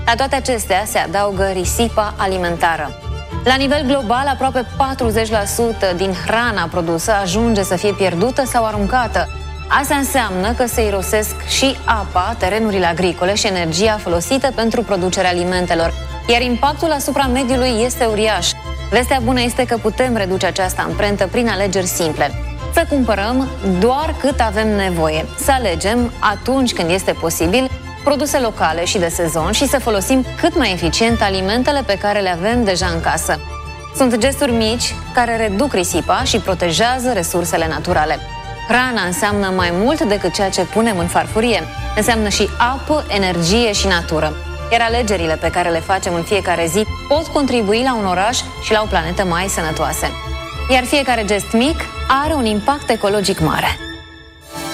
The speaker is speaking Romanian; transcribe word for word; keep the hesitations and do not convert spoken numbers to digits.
La toate acestea se adaugă risipa alimentară. La nivel global, aproape patruzeci la sută din hrana produsă ajunge să fie pierdută sau aruncată. Asta înseamnă că se irosesc și apa, terenurile agricole și energia folosită pentru producerea alimentelor, iar impactul asupra mediului este uriaș. Vestea bună este că putem reduce această amprentă prin alegeri simple. Să cumpărăm doar cât avem nevoie, să alegem, atunci când este posibil, produse locale și de sezon și să folosim cât mai eficient alimentele pe care le avem deja în casă. Sunt gesturi mici care reduc risipa și protejează resursele naturale. Hrana înseamnă mai mult decât ceea ce punem în farfurie. Înseamnă și apă, energie și natură. Iar alegerile pe care le facem în fiecare zi pot contribui la un oraș și la o planetă mai sănătoasă. Iar fiecare gest mic are un impact ecologic mare.